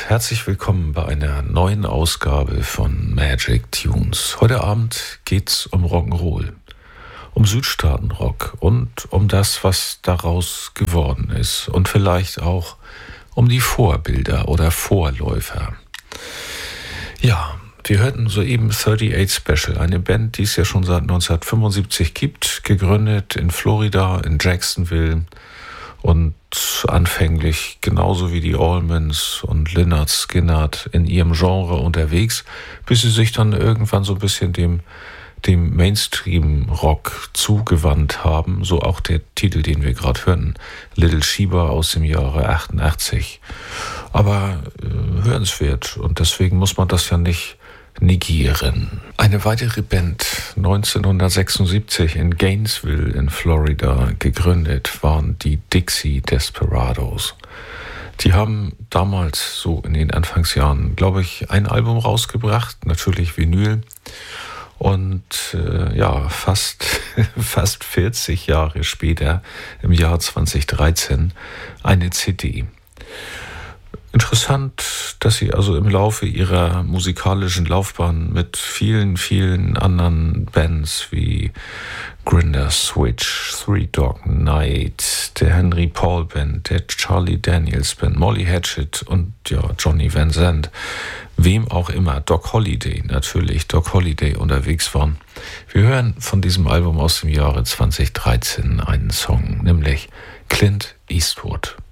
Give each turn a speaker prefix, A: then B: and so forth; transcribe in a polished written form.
A: herzlich willkommen bei einer neuen Ausgabe von Magic Tunes. Heute Abend geht's um Rock'n'Roll, um Südstaatenrock und um das, was daraus geworden ist und vielleicht auch um die Vorbilder oder Vorläufer. Ja, wir hörten soeben 38 Special, eine Band, die es ja schon seit 1975 gibt, gegründet in Florida, in Jacksonville und anfänglich genauso wie die Allmans und Lynyrd Skynyrd in ihrem Genre unterwegs, bis sie sich dann irgendwann so ein bisschen dem Mainstream-Rock zugewandt haben, so auch der Titel, den wir gerade hörten, Little Sheba aus dem Jahre 88. Aber hörenswert und deswegen muss man das ja nicht negieren. Eine weitere Band, 1976 in Gainesville in Florida gegründet, waren die Dixie Desperados. Die haben damals so in den Anfangsjahren, glaube ich, ein Album rausgebracht, natürlich Vinyl. Und fast 40 Jahre später, im Jahr 2013, eine CD. Interessant, dass sie also im Laufe ihrer musikalischen Laufbahn mit vielen, vielen anderen Bands wie Grinder Switch, Three Dog Night, der Henry Paul Band, der Charlie Daniels Band, Molly Hatchet und ja, Johnny Van Zandt, wem auch immer, Doc Holliday unterwegs waren. Wir hören von diesem Album aus dem Jahre 2013 einen Song, nämlich Clint Eastwood.